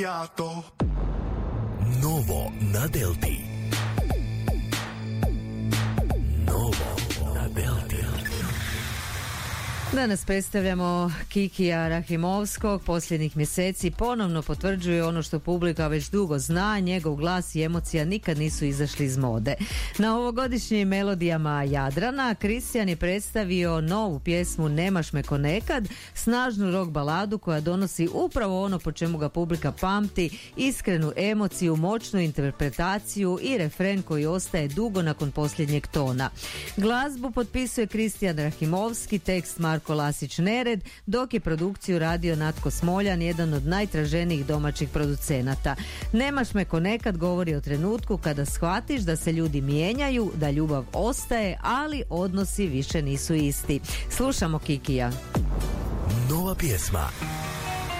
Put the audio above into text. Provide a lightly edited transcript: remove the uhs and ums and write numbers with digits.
Novo na Delti. Novo na Delti. Danas predstavljamo Kikija Rahimovskog. Posljednjih mjeseci ponovno potvrđuje ono što publika već dugo zna, njegov glas i emocija nikad nisu izašli iz mode. Na ovogodišnjim melodijama Jadrana Kristijan je predstavio novu pjesmu Nemaš me ko nekad, snažnu rock baladu koja donosi upravo ono po čemu ga publika pamti, iskrenu emociju, moćnu interpretaciju i refren koji ostaje dugo nakon posljednjeg tona. Glazbu potpisuje Kristijan Rahimovski, tekst Marko Lasić-Nered, dok je produkciju radio Natko Smoljan, jedan od najtraženijih domaćih producenata. Nemaš me ko nekad govori o trenutku kada shvatiš da se ljudi mijenjaju, da ljubav ostaje, ali odnosi više nisu isti. Slušamo Kikija. Nova pjesma